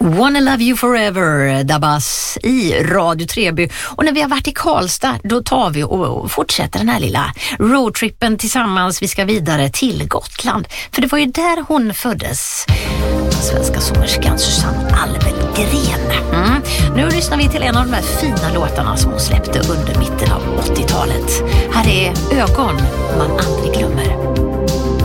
Wanna Love You Forever, Dabas i Radio Treby. Och när vi har varit i Karlstad, då tar vi och fortsätter den här lilla roadtrippen tillsammans. Vi ska vidare till Gotland, för det var ju där hon föddes. Den svenska sångerskan Susanne Alvegren. Nu lyssnar vi till en av de här fina låtarna som hon släppte under mitten av 80-talet. Här är Ögon man aldrig glömmer.